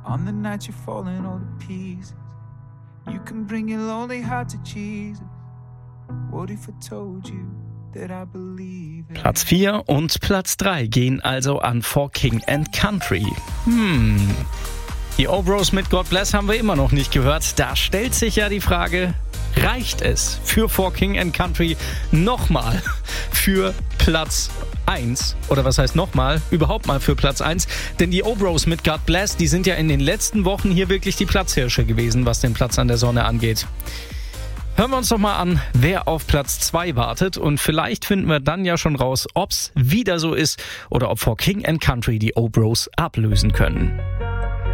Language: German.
On the night you're falling all to pieces, you can bring your lonely heart to Jesus. What if I told you that I believe in? Platz 4 und Platz 3 gehen also an For King and Country. Die Obros mit God Bless haben wir immer noch nicht gehört. Da stellt sich ja die Frage, reicht es für For King and Country nochmal für Platz 1? Oder was heißt nochmal? Überhaupt mal für Platz 1. Denn die Obros mit God Bless, die sind ja in den letzten Wochen hier wirklich die Platzhirsche gewesen, was den Platz an der Sonne angeht. Hören wir uns doch mal an, wer auf Platz 2 wartet. Und vielleicht finden wir dann ja schon raus, ob's wieder so ist oder ob For King and Country die Obros ablösen können.